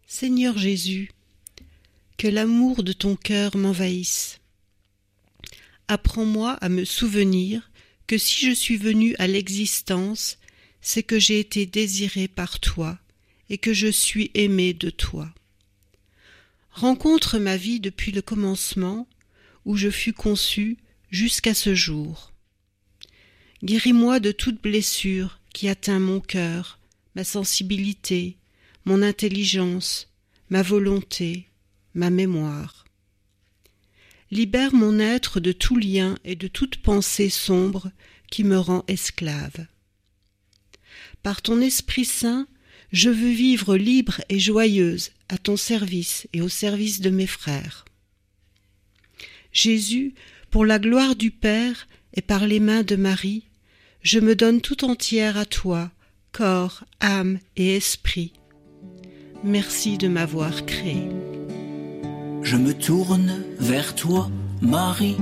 Seigneur Jésus, que l'amour de ton cœur m'envahisse. Apprends-moi à me souvenir que si je suis venu à l'existence, c'est que j'ai été désiré par toi et que je suis aimé de toi. Rencontre ma vie depuis le commencement, où je fus conçu, jusqu'à ce jour. Guéris-moi de toute blessure qui atteint mon cœur, ma sensibilité, mon intelligence, ma volonté, ma mémoire. Libère mon être de tout lien et de toute pensée sombre qui me rend esclave. Par ton Esprit Saint, je veux vivre libre et joyeuse à ton service et au service de mes frères. Jésus, pour la gloire du Père et par les mains de Marie, je me donne tout entière à toi, corps, âme et esprit. Merci de m'avoir créé. Je me tourne vers toi, Marie,